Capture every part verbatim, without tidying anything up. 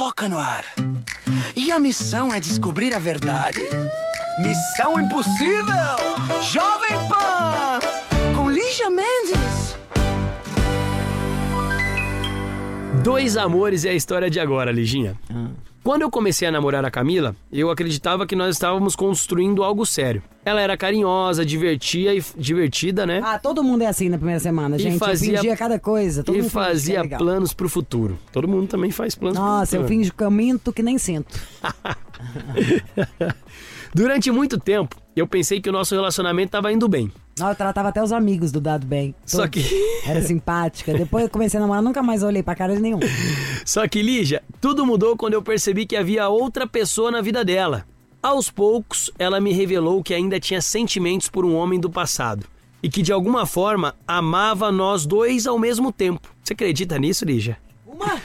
fofoca no ar. E a missão é descobrir a verdade. Missão Impossível! Jovem Pan! Com Lígia Mendes. Dois amores é a história de agora, Liginha. Hum. Quando eu comecei a namorar a Camila, eu acreditava que nós estávamos construindo algo sério. Ela era carinhosa, divertia e divertida, né? Ah, todo mundo é assim na primeira semana, gente. E fazia, eu fingia cada coisa. Todo e mundo fazia é planos pro futuro. Todo mundo também faz planos Nossa, pro futuro. Nossa, eu finjo que eu minto que nem sinto. Durante muito tempo, eu pensei que o nosso relacionamento estava indo bem. Não, eu tratava até os amigos do Dado bem. Todos. Só que... Era simpática. Depois eu comecei a namorar, nunca mais olhei pra cara de nenhum. Só que, Lígia, tudo mudou quando eu percebi que havia outra pessoa na vida dela. Aos poucos, ela me revelou que ainda tinha sentimentos por um homem do passado. E que, de alguma forma, amava nós dois ao mesmo tempo. Você acredita nisso, Lígia? Uma?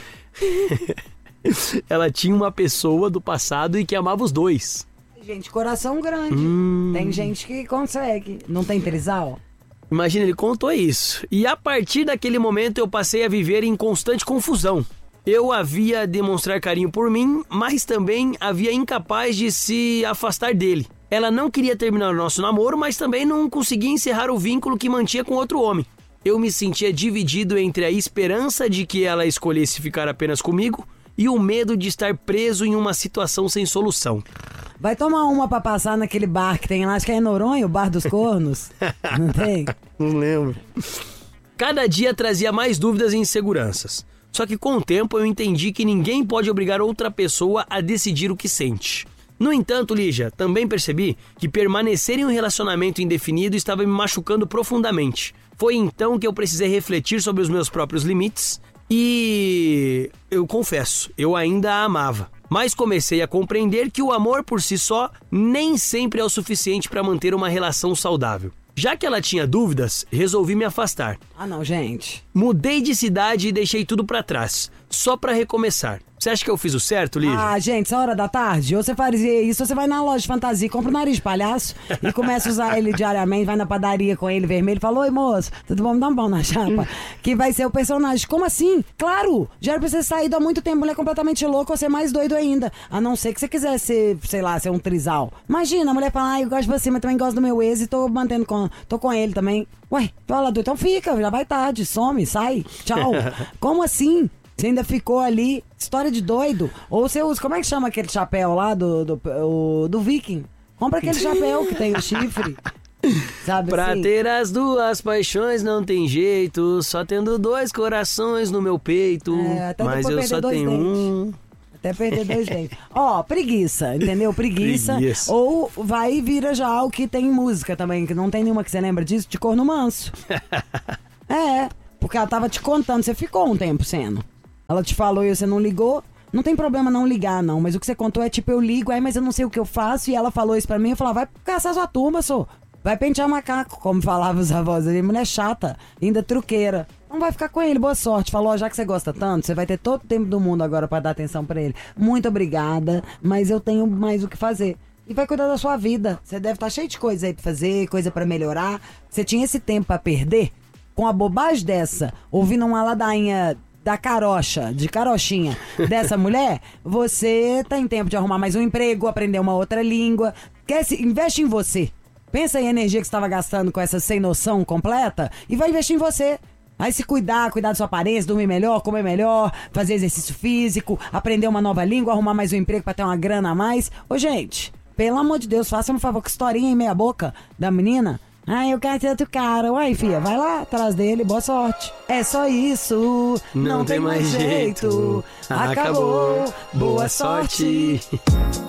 Ela tinha uma pessoa do passado e que amava os dois. Gente, coração grande. Hum. Tem gente que consegue. Não tem trisal? Imagina, ele contou isso. E a partir daquele momento eu passei a viver em constante confusão. Eu havia demonstrar carinho por mim, mas também havia incapaz de se afastar dele. Ela não queria terminar o nosso namoro, mas também não conseguia encerrar o vínculo que mantinha com outro homem. Eu me sentia dividido entre a esperança de que ela escolhesse ficar apenas comigo e o medo de estar preso em uma situação sem solução. Vai tomar uma pra passar naquele bar que tem lá, acho que é em Noronha, o Bar dos Cornos. Não tem? Não lembro. Cada dia trazia mais dúvidas e inseguranças. Só que com o tempo eu entendi que ninguém pode obrigar outra pessoa a decidir o que sente. No entanto, Lígia, também percebi que permanecer em um relacionamento indefinido estava me machucando profundamente. Foi então que eu precisei refletir sobre os meus próprios limites e eu confesso, eu ainda a amava. Mas comecei a compreender que o amor por si só nem sempre é o suficiente para manter uma relação saudável. Já que ela tinha dúvidas, resolvi me afastar. Ah não, gente. Mudei de cidade e deixei tudo pra trás, só pra recomeçar. Você acha que eu fiz o certo, Lígia? Ah, gente, essa hora da tarde, ou você fazia isso, ou você vai na loja de fantasia, compra o nariz de palhaço e começa a usar ele diariamente, vai na padaria com ele vermelho e fala, oi moço, tudo bom? Me dá um pão na chapa. Que vai ser o personagem. Como assim? Claro! Já era pra você sair há muito tempo, mulher completamente louca, ou ser mais doido ainda. A não ser que você quisesse ser, sei lá, ser um trisal. Imagina, a mulher fala, ah, eu gosto de você, mas também gosto do meu ex e tô mantendo com, tô com ele também. Ué, fala, então fica, já vai tarde, some, sai, tchau. Como assim? Você ainda ficou ali, história de doido. Ou você usa, como é que chama aquele chapéu lá do, do, do, do Viking? Compra aquele chapéu que tem o chifre. Sabe pra assim? ter as duas paixões não tem jeito, só tendo dois corações no meu peito. É, até mas eu só tenho dentes. um. Até perder dois dentes. Ó, preguiça, entendeu? Preguiça. Preguiça. Ou vai e vira já o que tem música também, que não tem nenhuma que você lembra disso, de Corno Manso. É, porque ela tava te contando, você ficou um tempo sendo. Ela te falou e você não ligou. Não tem problema não ligar, não. Mas o que você contou é tipo, eu ligo, aí, mas eu não sei o que eu faço. E ela falou isso pra mim, eu falava, vai caçar sua turma, sô. Vai pentear macaco, como falavam os avós. Mulher chata, ainda truqueira. Não vai ficar com ele, boa sorte. Falou, ó, já que você gosta tanto, você vai ter todo o tempo do mundo agora pra dar atenção pra ele. Muito obrigada, mas eu tenho mais o que fazer. E vai cuidar da sua vida. Você deve estar cheio de coisa aí pra fazer, coisa pra melhorar. Você tinha esse tempo pra perder? Com a bobagem dessa, ouvindo uma ladainha da carocha, de carochinha dessa mulher, você tá em tempo de arrumar mais um emprego, aprender uma outra língua. Quer se, investe em você. Pensa em energia que você estava gastando com essa sem noção completa e vai investir em você. Aí se cuidar, cuidar da sua aparência, dormir melhor, comer melhor, fazer exercício físico, aprender uma nova língua, arrumar mais um emprego pra ter uma grana a mais. Ô, gente, pelo amor de Deus, faça um favor com a historinha em meia boca da menina. Ah, eu quero ter outro cara. Uai, filha, vai lá atrás dele, boa sorte. É só isso, não, não tem mais jeito. jeito. Acabou, boa sorte.